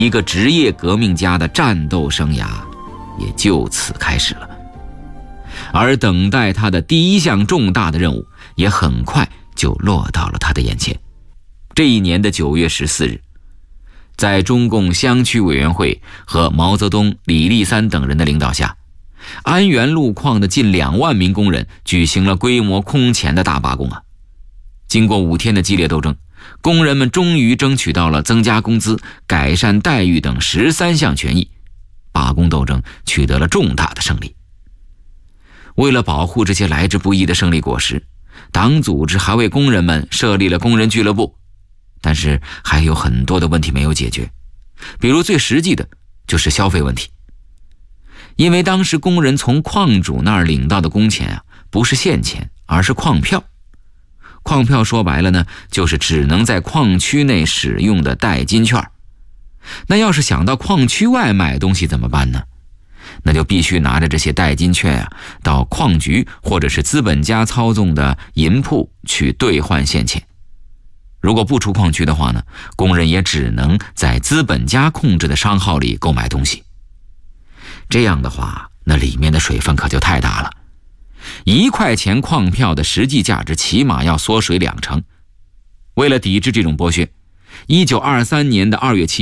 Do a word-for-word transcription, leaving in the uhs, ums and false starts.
一个职业革命家的战斗生涯也就此开始了。而等待他的第一项重大的任务也很快就落到了他的眼前。这一年的九月十四日，在中共湘区委员会和毛泽东、李立三等人的领导下，安源路矿的近两万名工人举行了规模空前的大罢工啊！经过五天的激烈斗争，工人们终于争取到了增加工资、改善待遇等十三项权益，罢工斗争取得了重大的胜利。为了保护这些来之不易的胜利果实，党组织还为工人们设立了工人俱乐部，但是还有很多的问题没有解决，比如最实际的就是消费问题。因为当时工人从矿主那儿领到的工钱啊，不是现钱，而是矿票。矿票说白了呢，就是只能在矿区内使用的代金券。那要是想到矿区外买东西怎么办呢？那就必须拿着这些代金券啊，到矿局或者是资本家操纵的银铺去兑换现钱。如果不出矿区的话呢，工人也只能在资本家控制的商号里购买东西。这样的话，那里面的水分可就太大了。一块钱矿票的实际价值起码要缩水两成。为了抵制这种剥削，一九二三年的二月七